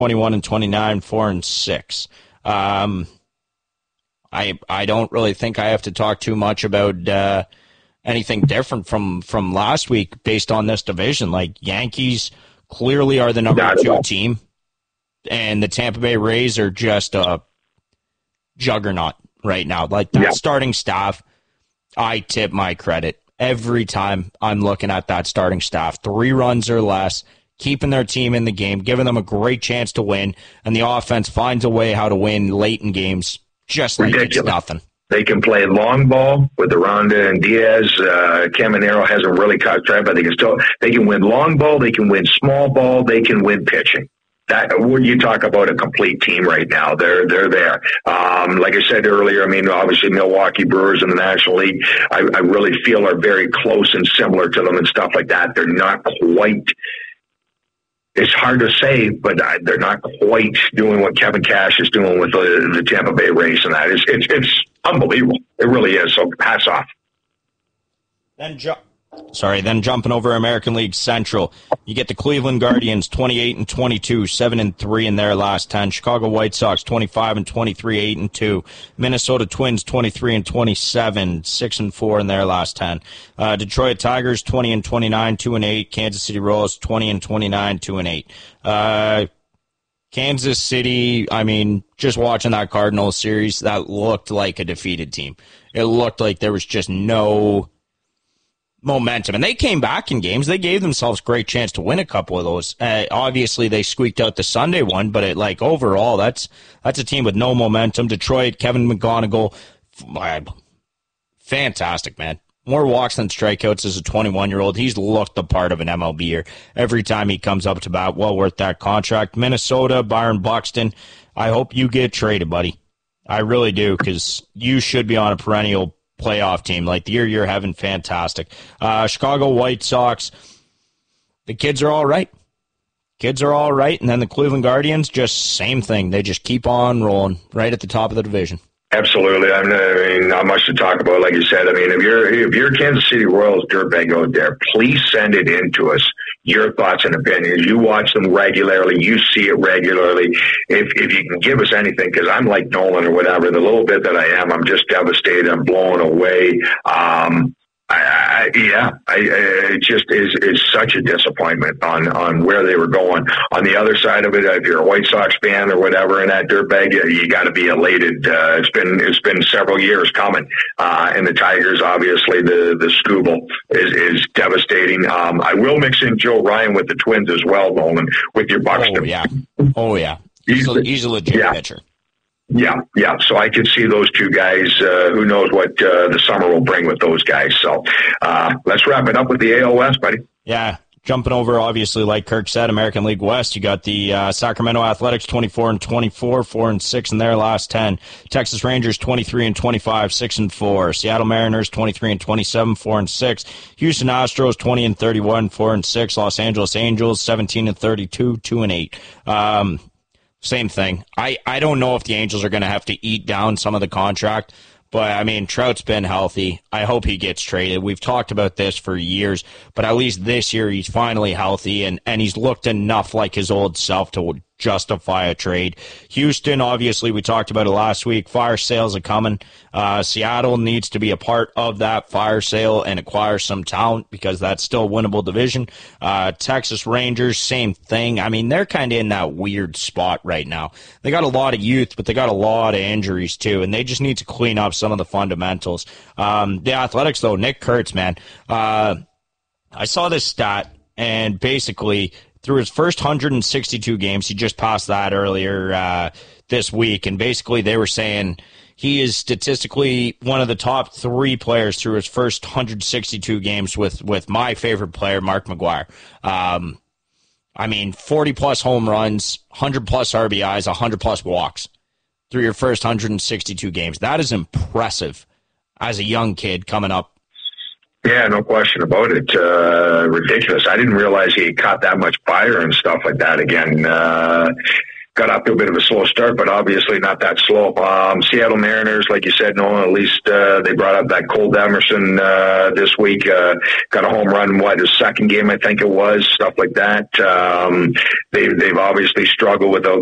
21-29, 4-6. I don't really think I have to talk too much about anything different from last week based on this division. Like, Yankees clearly are the number 2 team, and the Tampa Bay Rays are just a juggernaut right now. Like, that starting staff, I tip my credit every time I'm looking at that starting staff. 3 runs or less, keeping their team in the game, giving them a great chance to win, and the offense finds a way how to win late in games just like it's nothing. They can play long ball with Aranda and Diaz. Caminero hasn't really caught track, but they can win long ball, they can win small ball, they can win pitching. That, when you talk about a complete team right now, they're there. Like I said earlier, I mean, obviously Milwaukee Brewers in the National League, I really feel are very close and similar to them and stuff like that. They're not quite. It's hard to say, but they're not quite doing what Kevin Cash is doing with the Tampa Bay Rays, and that it's unbelievable. It really is. So hats off. Then jumping over American League Central, you get the Cleveland Guardians 28-22, 7-3 in their last 10. Chicago White Sox 25-23, 8-2. Minnesota Twins 23-27, 6-4 in their last 10. Detroit Tigers 20-29, 2-8. Kansas City Royals 20-29, 2-8. Kansas City, I mean, just watching that Cardinals series, that looked like a defeated team. It looked like there was just no momentum, and they came back in games. They gave themselves a great chance to win a couple of those. Obviously, they squeaked out the Sunday one, but overall, that's a team with no momentum. Detroit, Kevin McGonigal, fantastic, man. More walks than strikeouts as a 21-year-old. He's looked the part of an MLBer every time he comes up to bat. Well worth that contract. Minnesota, Byron Buxton, I hope you get traded, buddy. I really do, because you should be on a perennial playoff team. Like, the year you're having, fantastic. Chicago White Sox, the kids are all right. And then the Cleveland Guardians, just same thing. They just keep on rolling right at the top of the division. Absolutely. I mean, not much to talk about. Like you said, I mean, if you're Kansas City Royals dirtbag out there, please send it in to us. Your thoughts and opinions. You watch them regularly. You see it regularly. If you can give us anything, because I'm like Nolan or whatever, the little bit that I am, I'm just devastated. I'm blown away. It just is such a disappointment on where they were going. On the other side of it, if you're a White Sox fan or whatever in that dirtbag, you got to be elated. It's been several years coming, and the Tigers, obviously, the Scooble is devastating. I will mix in Joe Ryan with the Twins as well, Nolan, with your Buxton. Oh yeah. He's a legit pitcher. Yeah. So I could see those two guys. Who knows what the summer will bring with those guys. So let's wrap it up with the AL West, buddy. Yeah. Jumping over, obviously, like Kirk said, American League West, you got the Sacramento Athletics 24-24, 4-6 in their last 10. Texas Rangers 23-25, 6-4. Seattle Mariners 23-27, 4-6. Houston Astros 20-31, 4-6. Los Angeles Angels 17-32, 2-8. Same thing. I don't know if the Angels are going to have to eat down some of the contract, but, I mean, Trout's been healthy. I hope he gets traded. We've talked about this for years, but at least this year he's finally healthy, and he's looked enough like his old self to justify a trade. Houston, obviously, we talked about it last week. Fire sales are coming. Seattle needs to be a part of that fire sale and acquire some talent, because that's still a winnable division. Texas Rangers, same thing. I mean, they're kind of in that weird spot right now. They got a lot of youth, but they got a lot of injuries too, and they just need to clean up some of the fundamentals. The Athletics, though, Nick Kurtz, man. I saw this stat, and basically, through his first 162 games, he just passed that earlier this week, and basically they were saying he is statistically one of the top 3 players through his first 162 games with my favorite player, Mark McGwire. I mean, 40-plus home runs, 100-plus RBIs, 100-plus walks through your first 162 games. That is impressive as a young kid coming up. Yeah, no question about it. Ridiculous. I didn't realize he caught that much fire and stuff like that again. God, got off to a bit of a slow start, but obviously not that slow. Seattle Mariners, like you said, Nolan, at least they brought up that Cole Emerson this week. Got a home run, his second game, I think it was, stuff like that. They've obviously struggled without